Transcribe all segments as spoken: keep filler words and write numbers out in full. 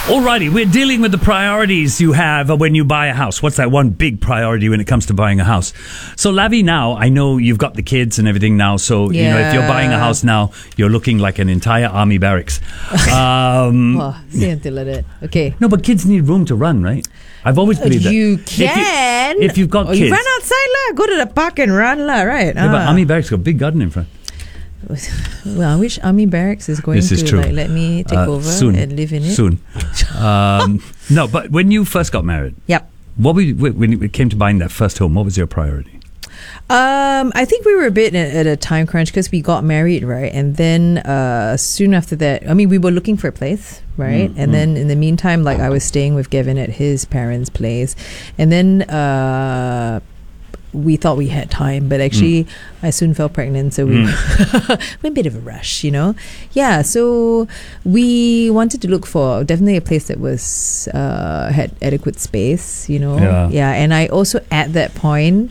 Alrighty, we're dealing with the priorities you have when you buy a house. What's that one big priority when it comes to buying a house? So, Lavi, now, I know you've got the kids and everything now. So, yeah. you know, if you're buying a house now, you're looking like an entire army barracks. Um, oh, say until like that. Okay. No, but kids need room to run, right? I've always believed that. You can. If, you, if you've got oh, kids. You run outside, la. Go to the park and run, la. Right. Yeah, ah. but army barracks got a big garden in front. Well, which army barracks is going this is to true. like let me take uh, over soon, and live in it? Soon. um, no, but when you first got married, yep. What were you, when it came to buying that first home, what was your priority? Um, I think we were a bit at a time crunch because we got married, right? And then uh, soon after that, I mean, we were looking for a place, right? Mm, and mm. then in the meantime, like I was staying with Gavin at his parents' place, and then uh, we thought we had time, but actually mm. I soon fell pregnant, so we mm. were a bit of a rush, you know. Yeah, so we wanted to look for definitely a place that was uh, had adequate space, you know. Yeah, yeah and I also at that point.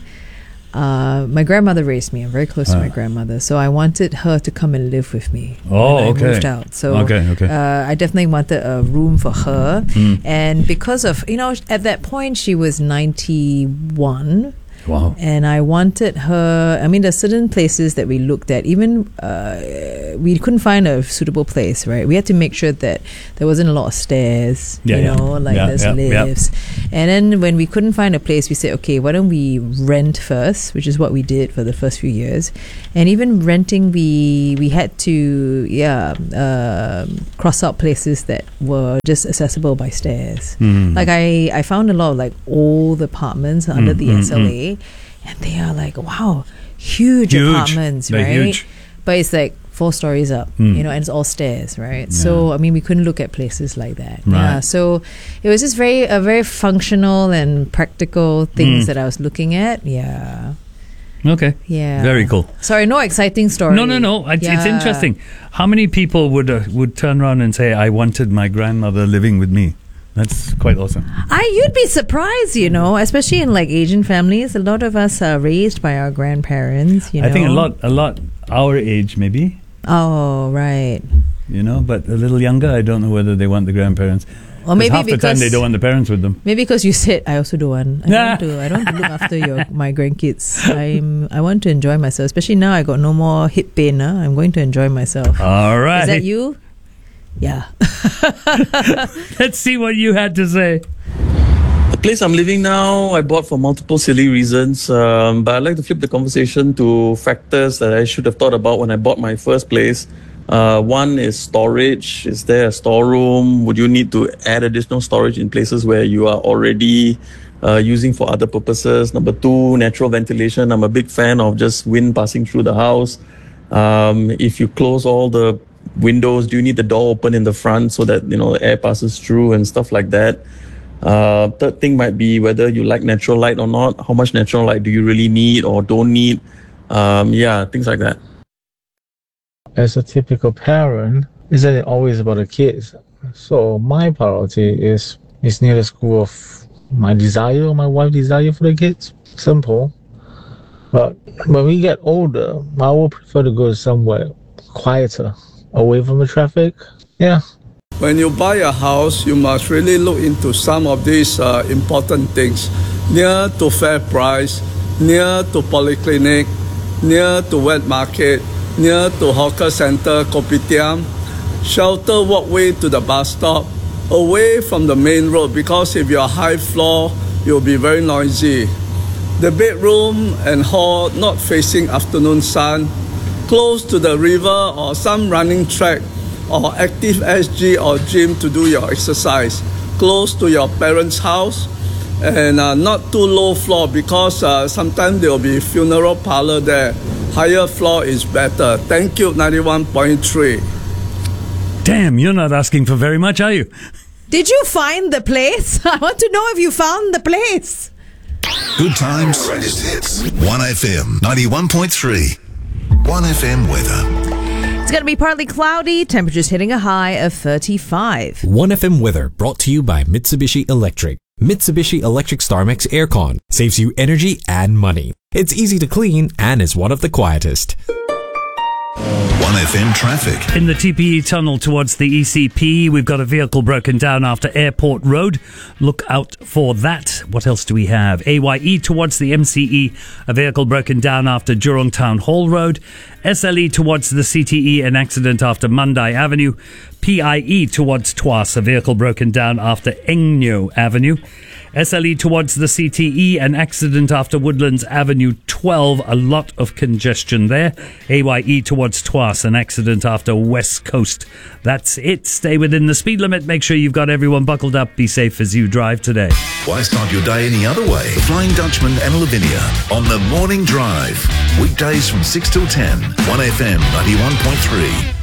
Uh, my grandmother raised me. I'm very close uh. to my grandmother, so I wanted her to come and live with me. Oh, when I okay. moved out, so okay, okay. Uh, I definitely wanted a room for her, mm. and because of you know at that point she was ninety-one. Wow. And I wanted her, I mean, there's certain places that we looked at, even uh, we couldn't find a suitable place, right? We had to make sure that there wasn't a lot of stairs, yeah, you yeah. know, like yeah, there's yeah, lifts. Yeah. And then when we couldn't find a place, we said, okay, why don't we rent first, which is what we did for the first few years. And even renting, we we had to, yeah, uh, cross out places that were just accessible by stairs. Mm. Like I, I found a lot of like old apartments mm, under the mm, S L A. Mm. And they are like, wow, huge, huge. apartments, They're right? Huge. But it's like four stories up, mm. you know, and it's all stairs, right? Yeah. So, I mean, we couldn't look at places like that. Right. Yeah. So it was just very, a very functional and practical things mm. that I was looking at. Yeah. Okay. Yeah. Very cool. Sorry, no exciting story. No, no, no. It's, yeah. it's interesting. How many people would uh, would turn around and say, I wanted my grandmother living with me? That's quite awesome. I you'd be surprised, you know, especially in like Asian families. A lot of us are raised by our grandparents. You know, I think a lot, a lot our age maybe. Oh, right. You know, but a little younger, I don't know whether they want the grandparents. Or maybe half the because time they don't want the parents with them. Maybe because you said, I also don't want. I don't want to. I don't want to look after your my grandkids. I'm. I want to enjoy myself. Especially now, I got no more hip pain. Huh? I'm going to enjoy myself. All right. Is that you? Yeah. Let's see what you had to say. The place I'm living now, I bought for multiple silly reasons, um, but I'd like to flip the conversation to factors that I should have thought about when I bought my first place. Uh, one is storage. Is there a storeroom? Would you need to add additional storage in places where you are already uh, using for other purposes? Number two, natural ventilation. I'm a big fan of just wind passing through the house. Um, if you close all the windows, do you need the door open in the front so that you know the air passes through and stuff like that? Uh, third thing might be whether you like natural light or not. How much natural light do you really need or don't need? Um, yeah, things like that. As a typical parent, isn't it always about the kids? So my priority is is near the school of my desire or my wife's desire for the kids. Simple. But when we get older, I will prefer to go somewhere quieter, away from the traffic. Yeah. When you buy a house, you must really look into some of these uh, important things. Near to fair price, near to polyclinic, near to wet market, near to hawker center, kopitiam, shelter walkway to the bus stop, away from the main road, because if you're high floor, you'll be very noisy. The bedroom and hall not facing afternoon sun, close to the river or some running track or active S G or gym to do your exercise, close to your parents' house, and uh, not too low floor because uh, sometimes there will be funeral parlor there. Higher floor is better. Thank you, ninety-one point three. Damn, you're not asking for very much, are you? Did you find the place? I want to know if you found the place. Good times. Greatest hits. one F M ninety-one point three. one F M weather. It's going to be partly cloudy, temperatures hitting a high of thirty-five. one F M weather brought to you by Mitsubishi Electric. Mitsubishi Electric StarMax Aircon saves you energy and money. It's easy to clean and is one of the quietest. one F M traffic. In the T P E tunnel towards the E C P, we've got a vehicle broken down after Airport Road. Look out for that. What else do we have? A Y E towards the M C E, a vehicle broken down after Jurong Town Hall Road. S L E towards the C T E, an accident after Mandai Avenue. P I E towards Tuas, a vehicle broken down after Engno Avenue. S L E towards the C T E, an accident after Woodlands Avenue twelve, a lot of congestion there. A Y E towards Tuas, an accident after West Coast. That's it. Stay within the speed limit. Make sure you've got everyone buckled up. Be safe as you drive today. Why start your day any other way? The Flying Dutchman and Lavinia on the Morning Drive. Weekdays from six till ten. one F M ninety-one point three.